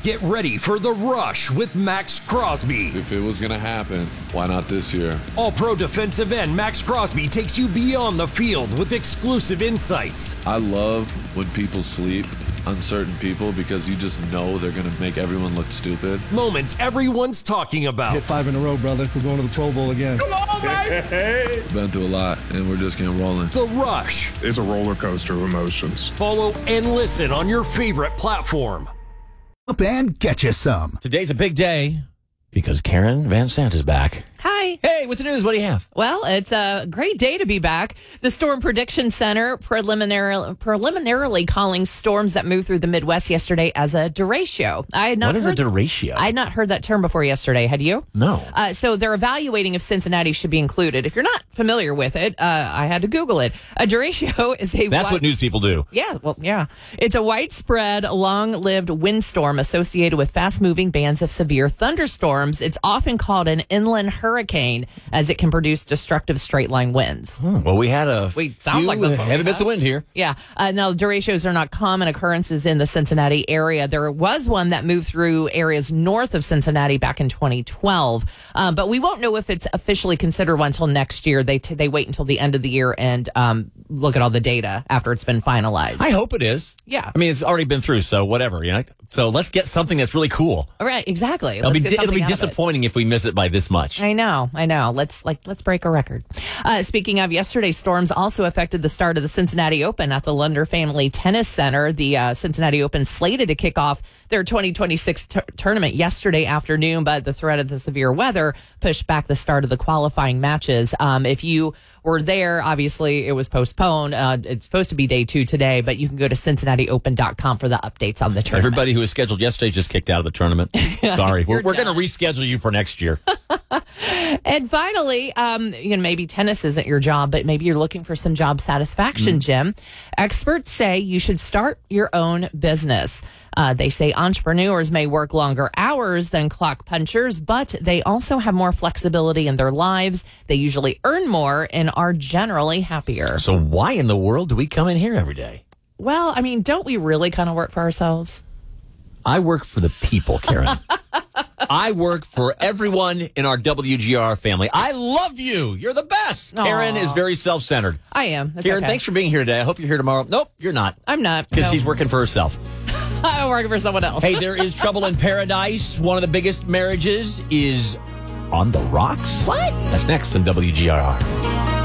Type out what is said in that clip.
Get ready for The Rush with Max Crosby. If it was going to happen, why not this year? All-pro defensive end Max Crosby takes you beyond the field with exclusive insights. I love when people sleep, uncertain people, because you just know they're going to make everyone look stupid. Moments everyone's talking about. Hit 5 in a row, brother. We're going to the Pro Bowl again. Come on, baby! Been through a lot, and we're just getting rolling. The Rush. It's a roller coaster of emotions. Follow and listen on your favorite platform. Up and get you some. Today's a big day because Karen Van Sant is back. Hi. Hey, what's the news? What do you have? Well, it's a great day to be back. The Storm Prediction Center preliminarily calling storms that move through the Midwest yesterday as a derecho. What is a derecho? I had not heard that term before yesterday. Had you? No. So they're evaluating if Cincinnati should be included. If you're not familiar with it, I had to Google it. A derecho is a... That's what news people do. Yeah, well, yeah. It's a widespread, long-lived windstorm associated with fast-moving bands of severe thunderstorms. It's often called an inland hurricane, as it can produce destructive straight-line winds. Well, we had a sounds like that's what heavy we bits had. of wind here. Yeah. Now, derechos are not common occurrences in the Cincinnati area. There was one that moved through areas north of Cincinnati back in 2012, but we won't know if it's officially considered one until next year. They wait until the end of the year and look at all the data after it's been finalized. I hope it is. Yeah. I mean, it's already been through, so whatever. You know. So let's get something that's really cool. All right. Exactly. It'll be disappointing if we miss it by this much. I know. Let's break a record. Speaking of, yesterday's storms also affected the start of the Cincinnati Open at the Lunder Family Tennis Center. The Cincinnati Open slated to kick off their 2026 tournament yesterday afternoon, but the threat of the severe weather pushed back the start of the qualifying matches. If you were there, obviously it was postponed. It's supposed to be day 2 today, but you can go to CincinnatiOpen.com for the updates on the tournament. Everybody who was scheduled yesterday just kicked out of the tournament. Sorry. We're going to reschedule you for next year. And finally, maybe tennis isn't your job, but maybe you're looking for some job satisfaction, Jim. Experts say you should start your own business. They say entrepreneurs may work longer hours than clock punchers, but they also have more flexibility in their lives. They usually earn more and are generally happier. So why in the world do we come in here every day? Well, I mean, don't we really kind of work for ourselves? I work for the people, Karen. I work for everyone in our WGR family. I love you. You're the best. Aww. Karen is very self-centered. I am. It's Karen, okay. thanks for being here today. I hope you're here tomorrow. Nope, you're not. I'm not. Because No. she's working for herself. I'm working for someone else. Hey, there is trouble in paradise. One of the biggest marriages is on the rocks. What? That's next on WGR.